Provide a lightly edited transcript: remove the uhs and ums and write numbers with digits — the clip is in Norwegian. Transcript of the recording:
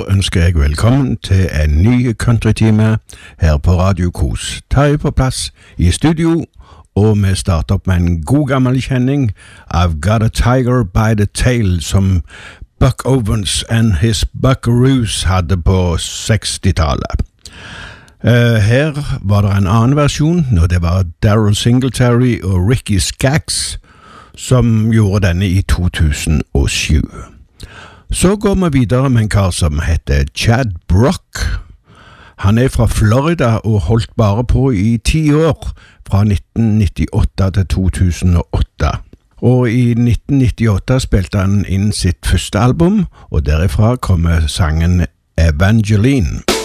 ønsker jeg velkommen til en ny countrytime her på Radio Kos. Terje på plass i studio, og vi starter opp med en god gammel kjenning I've Got a Tiger by the Tail, som Buck Owens and his Buckaroos hadde på 60-tallet. Her var det en annen versjon, og det var Darryl Singletary og Ricky Skaggs som gjorde denne i 2007. Så går vi videre med en kar som heter Chad Brock. Han fra Florida og holdt bare på i 10 år, fra 1998 til 2008. Og i 1998 spilte han inn sitt første album, og derifra kommer sangen Evangeline.